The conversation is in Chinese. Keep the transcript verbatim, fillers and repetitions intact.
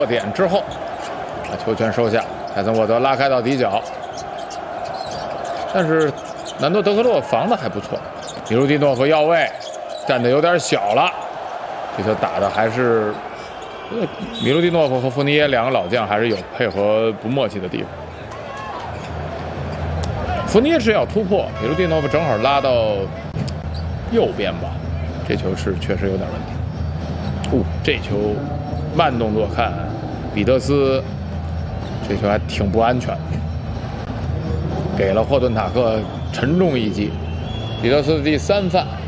点之后，把球权收下，泰森沃德拉开到底角，但是南多德克洛防的还不错，米卢蒂诺夫要位，站的有点小了，这球打的还是，米卢蒂诺夫和福尼耶两个老将还是有配合不默契的地方。福尼耶是要突破，米卢蒂诺夫正好拉到右边吧，这球是确实有点问题。哦，这球慢动作看，彼得斯这球还挺不安全，给了霍顿塔克沉重一击。彼得斯的第三犯。